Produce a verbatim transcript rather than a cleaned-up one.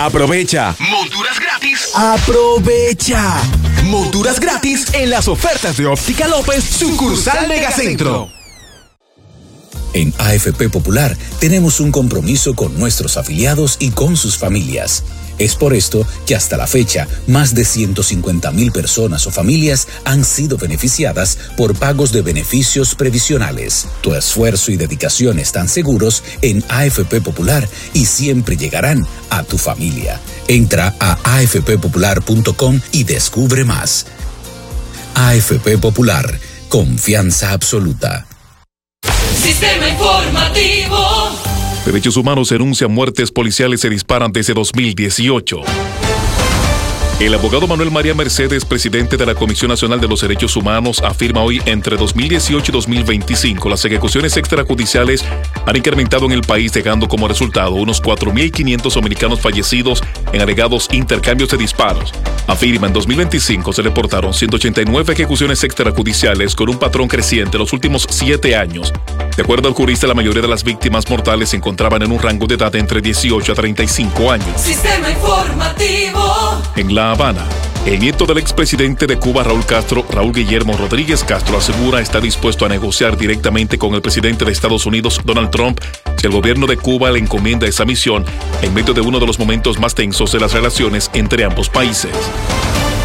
Aprovecha. Monturas gratis. Aprovecha. Monturas gratis en las ofertas de Óptica López, sucursal Megacentro. En A F P Popular tenemos un compromiso con nuestros afiliados y con sus familias. Es por esto que hasta la fecha, más de ciento cincuenta mil personas o familias han sido beneficiadas por pagos de beneficios previsionales. Tu esfuerzo y dedicación están seguros en A F P Popular y siempre llegarán a tu familia. Entra a a f p popular punto com y descubre más. A F P Popular, confianza absoluta. Sistema informativo. Derechos Humanos denuncia muertes policiales se disparan desde dos mil dieciocho. El abogado Manuel María Mercedes, presidente de la Comisión Nacional de los Derechos Humanos, afirma hoy entre dos mil dieciocho y dos mil veinticinco las ejecuciones extrajudiciales han incrementado en el país, dejando como resultado unos cuatro mil quinientos dominicanos fallecidos en alegados intercambios de disparos. Afirma en dos mil veinticinco se reportaron ciento ochenta y nueve ejecuciones extrajudiciales con un patrón creciente en los últimos siete años. De acuerdo al jurista, la mayoría de las víctimas mortales se encontraban en un rango de edad de entre dieciocho a treinta y cinco años. Sistema informativo. En La Habana, el nieto del expresidente de Cuba, Raúl Castro, Raúl Guillermo Rodríguez Castro, asegura estar dispuesto a negociar directamente con el presidente de Estados Unidos, Donald Trump, si el gobierno de Cuba le encomienda esa misión en medio de uno de los momentos más tensos de las relaciones entre ambos países.